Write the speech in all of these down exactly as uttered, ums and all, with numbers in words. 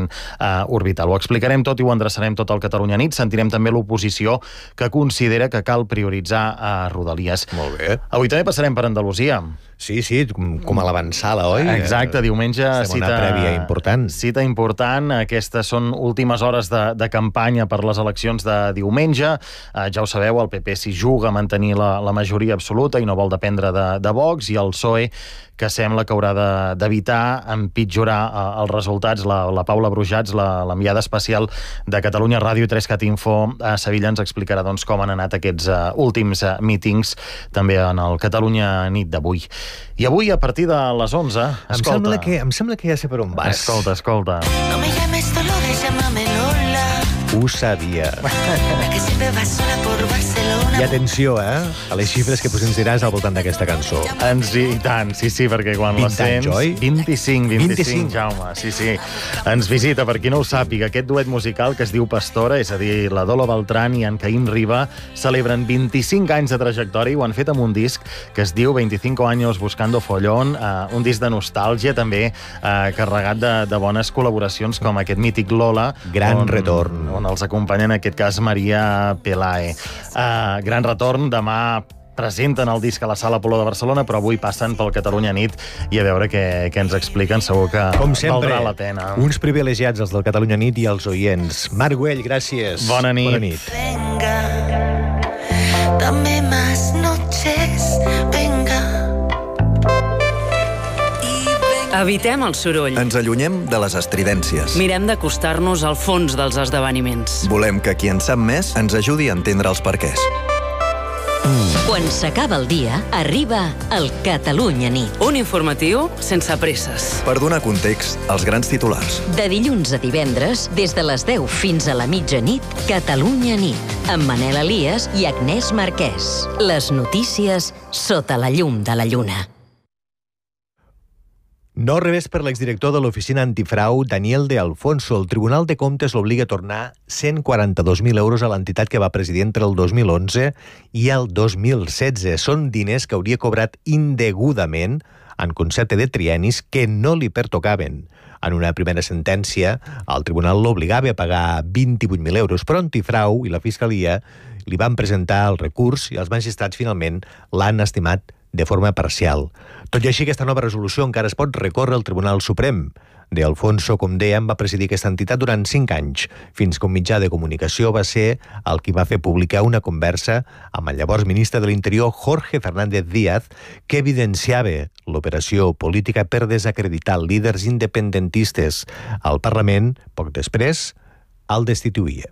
creixement uh, orbital. Ho explicarem tot i ho endreçarem tot al Catalunya Nit. Sentirem també l'oposició que considera que cal prioritzar a uh, Rodalies. Molt bé. Avui també passarem per Andalusia. Sí, sí, com a l'avançala, oi? Exacte, diumenge cita, una prèvia important. Cita important. Aquestes són últimes hores de, de campanya per les eleccions de diumenge. Uh, ja ho sabeu, el P P s'hi juga a mantenir la, la majoria absoluta i no vol dependre de, de Vox, i el P S O E, que sembla que haurà d'evitar empitjorar uh, els resultats. La, la Paula Brujats, l'enviada especial de Catalunya Ràdio i tres cat Info a Sevilla, ens explicarà doncs, com han anat aquests uh, últims uh, mítings també en el Catalunya Nit d'avui. I avui, a partir de les onze, escolta... Em sembla que, em sembla que ja sé per on vas. Escolta, escolta. No me llames Dolores, llámame Lola. Ho sabia. Que sempre va sola por Barcelona. I atenció, eh? A les xifres que ens diràs al voltant d'aquesta cançó. Ens i tant, sí, sí, perquè quan la sents... oi? vint-i-cinc, vint-i-cinc, Jaume, sí, sí. Ens visita, per qui no ho sàpiga, aquest duet musical que es diu Pastora, és a dir, la Dolo Beltrán i en Caín Riba, celebren vint-i-cinc anys de trajectòria i ho han fet amb un disc que es diu veinticinco años buscando follón, uh, un disc de nostàlgia, també uh, carregat de, de bones col·laboracions com aquest mític Lola. Gran on, retorn. On els acompanya, en aquest cas, Maria Pelae. Uh, gran retorn, demà presenten el disc a la Sala Apol·lo de Barcelona, però avui passen pel Catalunya Nit i a veure què, què ens expliquen. Segur que com sempre, valdrà la pena. Uns privilegiats, els del Catalunya Nit i els oients. Marc Güell, gràcies. Bona nit. Bona nit. Venga, dame más noches, venga. Evitem el soroll. Ens allunyem de les estridències. Mirem d'acostar-nos al fons dels esdeveniments. Volem que qui en sap més ens ajudi a entendre els perquès. Quan s'acaba el dia, arriba el Catalunya Nit. Un informatiu sense presses. Per donar context als grans titulars. De dilluns a divendres, des de les deu fins a la mitjanit, Catalunya Nit, amb Manel Elias i Agnès Marquès. Les notícies sota la llum de la lluna. No revés per l'exdirector de l'Oficina Antifrau, Daniel de Alfonso. El Tribunal de Comptes l'obliga a tornar cent quaranta-dos mil euros a l'entitat que va presidir entre el dos mil onze i el dos mil setze. Són diners que hauria cobrat indegudament en concepte de triennis que no li pertocaven. En una primera sentència, el tribunal l'obligava a pagar vint-i-vuit mil euros, però Antifrau i la Fiscalia li van presentar el recurs i els magistrats finalment l'han estimat de forma parcial. Tot i així, aquesta nova resolució encara es pot recórrer al Tribunal Suprem. De Alfonso, com dèiem, va presidir aquesta entitat durant cinc anys, fins que un mitjà de comunicació va ser el qui va fer publicar una conversa amb el llavors ministre de l'Interior, Jorge Fernández Díaz, que evidenciava l'operació política per desacreditar líders independentistes. Al Parlament, poc després, el destituïa.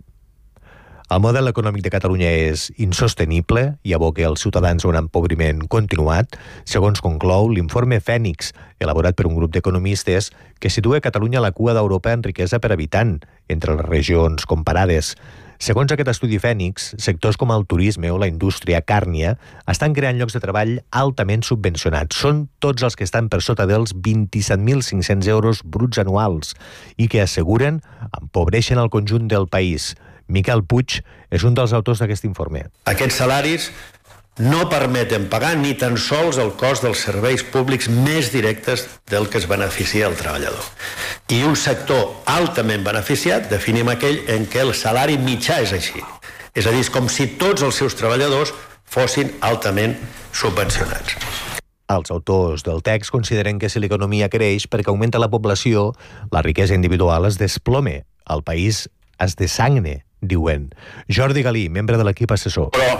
El model econòmic de Catalunya és insostenible i aboca els ciutadans a un empobriment continuat, segons conclou l'informe Fènix, elaborat per un grup d'economistes que situa Catalunya a la cua d'Europa en riquesa per habitant, entre les regions comparades. Segons aquest estudi Fènix, sectors com el turisme o la indústria càrnia estan creant llocs de treball altament subvencionats. Són tots els que estan per sota dels vint-i-set mil cinc-cents euros bruts anuals i que asseguren empobreixen el conjunt del país. Miquel Puig és un dels autors d'aquest informe. Aquests salaris no permeten pagar ni tan sols el cost dels serveis públics més directes del que es beneficia el treballador. I un sector altament beneficiat definim aquell en què el salari mitjà és així. És a dir, és com si tots els seus treballadors fossin altament subvencionats. Els autors del text consideren que si l'economia creix perquè augmenta la població, la riquesa individual es desplome, el país es desagne, diuen. Jordi Galí, membre de l'equip assessor. Però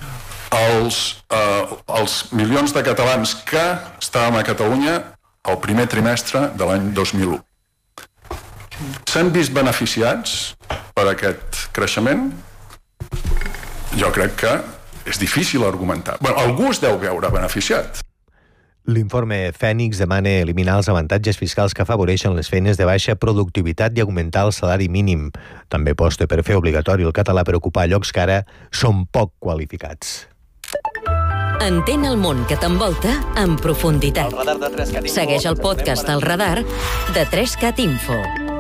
els, eh, els milions de catalans que estàvem a Catalunya el primer trimestre de l'any dos mil u s'han vist beneficiats per aquest creixement? Jo crec que és difícil argumentar. Bueno, algú es deu veure beneficiat. L'informe Fènix demana eliminar els avantatges fiscals que afavoreixen les feines de baixa productivitat i augmentar el salari mínim. També aposta per fer obligatori el català per ocupar llocs que ara són poc qualificats. Entén el món que t'envolta en profunditat. Segueix el podcast El Radar de tres cat Info.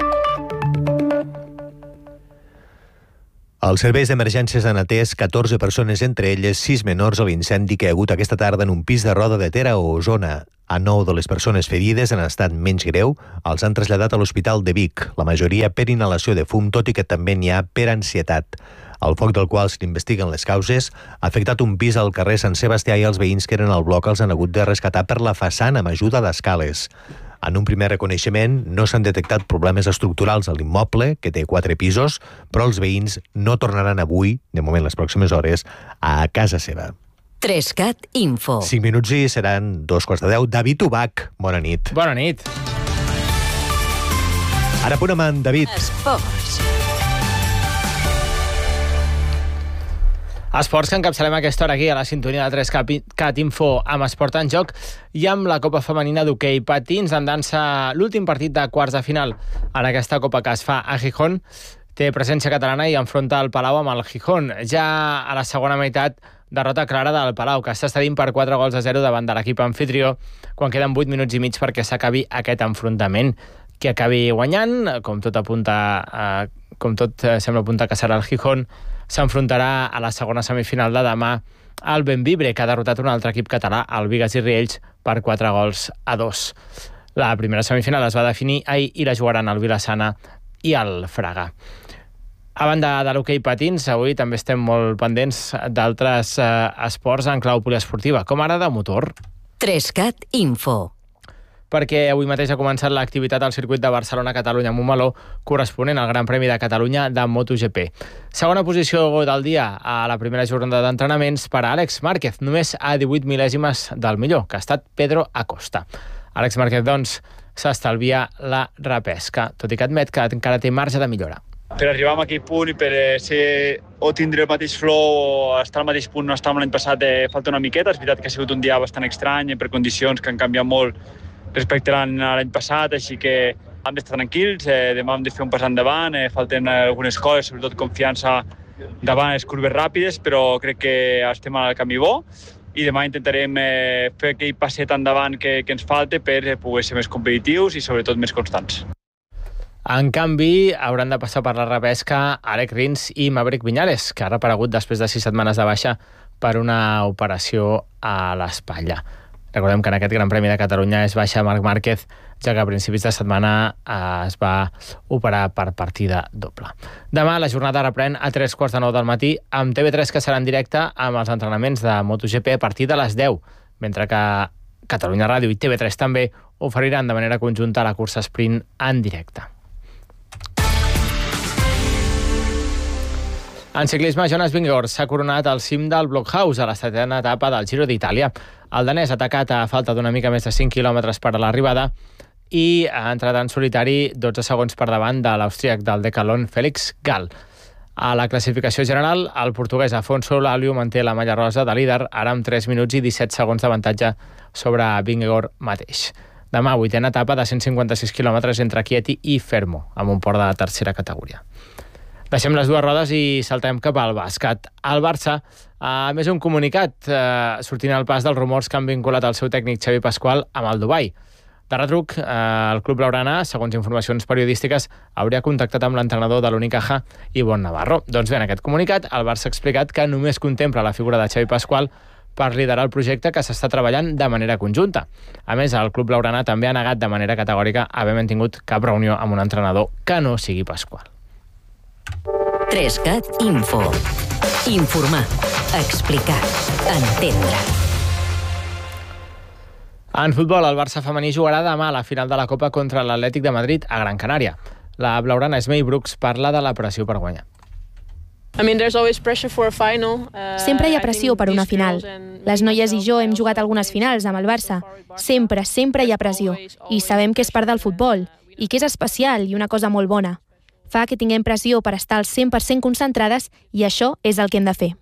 Els serveis d'emergències han atès catorze persones, entre elles sis menors, a l'incendi que hi ha hagut aquesta tarda en un pis de Roda de Ter a Osona. A nou de les persones ferides en estat menys greu els han traslladat a l'Hospital de Vic, la majoria per inhalació de fum, tot i que també n'hi ha per ansietat. El foc del qual s'investiguen les causes ha afectat un pis al carrer Sant Sebastià i els veïns que eren al bloc els han hagut de rescatar per la façana amb ajuda d'escales. En un primer reconeixement no s'han detectat problemes estructurals a l'immoble, que té quatre pisos, però els veïns no tornaran avui, de moment les pròximes hores, a casa seva. Trescat Info. Cinc minuts i seran dos quarts de deu. David Ubach, bona nit. Bona nit. Ara punt amb en David. Esports. Esports que encapçalem aquesta hora aquí a la sintonia de Trescat Info amb Esport en Joc i amb la Copa Femenina d'hoquei patins en dansa l'últim partit de quarts de final en aquesta Copa que es fa a Gijón. Té presència catalana i enfronta el Palau amb el Gijón. Ja a la segona meitat, derrota clara del Palau, que està cedint per quatre gols a zero davant de l'equip anfitrió quan queden vuit minuts i mig perquè s'acabi aquest enfrontament. Qui acabi guanyant, com tot apunta, eh, com tot eh, sembla apuntar que serà el Gijón, s'enfrontarà a la segona semifinal de demà al Bembibre, que ha derrotat un altre equip català, el Bigues i Riells, per quatre gols a dos. La primera semifinal es va definir ahir i la jugaran el Vilassana i el Fraga. A banda de l'hoquei patins, avui també estem molt pendents d'altres eh, esports en clau poliesportiva, com ara de motor. Trescat Info. Perquè avui mateix ha començat l'activitat al circuit de Barcelona-Catalunya-Montmeló corresponent al Gran Premi de Catalunya de MotoGP. Segona posició del dia a la primera jornada d'entrenaments per a Àlex Márquez, només a divuit mil·lèsimes del millor, que ha estat Pedro Acosta. Àlex Márquez, doncs, s'estalvia la repesca, tot i que admet que encara té marge de millora. Per arribar a aquell punt i per ser o tindre el mateix flow o estar al mateix punt no estàvem l'any passat, eh, falta una miqueta. És veritat que ha sigut un dia bastant estrany per condicions que han canviat molt respecte a l'any passat, així que hem d'estar tranquils, eh, demà hem de fer un pas endavant, eh, falten algunes coses, sobretot confiança davant les curves ràpides, però crec que estem al camí bo i demà intentarem eh, fer aquell passet endavant que, que ens falta per eh, poder ser més competitius i sobretot més constants. En canvi, hauran de passar per la repesca Alec Rins i Maverick Viñales, que ha reaparegut després de sis setmanes de baixa per una operació a l'espatlla. Recordem que en aquest Gran Premi de Catalunya es baixa Marc Márquez, ja que a principis de setmana es va operar per partida doble. Demà la jornada reprèn a tres quarts de nou del matí amb T V tres, que serà en directe amb els entrenaments de MotoGP a partir de les deu, mentre que Catalunya Ràdio i T V tres també oferiran de manera conjunta la cursa sprint en directe. En ciclisme, Jonas Vingegaard s'ha coronat al cim del Blockhaus a la setena etapa del Giro d'Itàlia. El danès ha atacat a falta d'una mica més de cinc quilòmetres per a l'arribada i ha entrat en solitari dotze segons per davant de l'austríac del Decathlon Félix Gall. A la classificació general, el portuguès Afonso Lalio manté la malla rosa de líder, ara amb tres minuts i disset segons d'avantatge sobre Vingegaard mateix. Demà, vuitena etapa de cent cinquanta-sis quilòmetres entre Chieti i Fermo, amb un port de la tercera categoria. Deixem les dues rodes i saltem cap al bàsquet. El Barça, a més un comunicat, eh, sortint al pas dels rumors que han vinculat el seu tècnic Xavi Pasqual amb el Dubai. De retruc, eh, el club blaugrana, segons informacions periodístiques, hauria contactat amb l'entrenador de l'Unicaja, Ivonne Navarro. Doncs bé, en aquest comunicat, el Barça ha explicat que només contempla la figura de Xavi Pasqual per liderar el projecte que s'està treballant de manera conjunta. A més, el club blaugrana també ha negat de manera categòrica haver mantingut cap reunió amb un entrenador que no sigui Pasqual. Trescat Info. Informar, explicar, entendre. En futbol, el Barça femení jugarà demà a la final de la Copa contra l'Atlètic de Madrid a Gran Canària. La blaugrana Esmei Brooks parla de la pressió per guanyar. Sempre hi ha pressió per una final. Les noies i jo hem jugat algunes finals amb el Barça. Sempre, sempre hi ha pressió. I sabem que és part del futbol, i que és especial i una cosa molt bona. Fa que tinguem pressió per estar al cent per cent concentrades i això és el que hem de fer.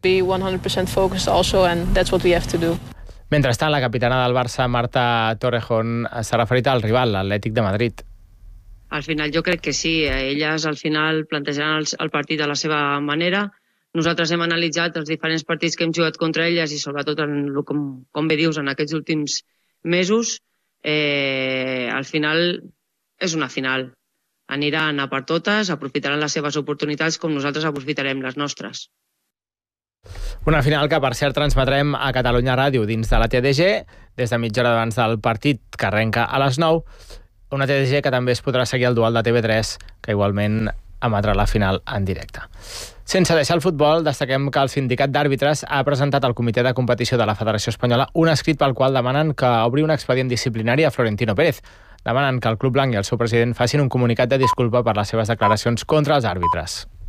Mentrestant, la capitana del Barça, Marta Torrejón, s'ha referit al rival, l'Atlètic de Madrid. Al final jo crec que sí, elles al final plantejaran el partit de la seva manera. Nosaltres hem analitzat els diferents partits que hem jugat contra elles i sobretot, en, com, com bé dius, en aquests últims mesos. Eh, al final és una final. Aniran a per totes, aprofitaran les seves oportunitats com nosaltres aprofitarem les nostres. Una final que, per cert, transmetrem a Catalunya Ràdio dins de la T D G, des de mitja hora abans del partit, que arrenca a les nou. Una T D G que també es podrà seguir al dual de T V tres, que igualment emetrà la final en directe. Sense deixar el futbol, destaquem que el sindicat d'àrbitres ha presentat al comitè de competició de la Federació Espanyola un escrit pel qual demanen que obri un expedient disciplinari a Florentino Pérez. Demanen que el Club Blanc i el seu president facin un comunicat de disculpa per les seves declaracions contra els àrbitres.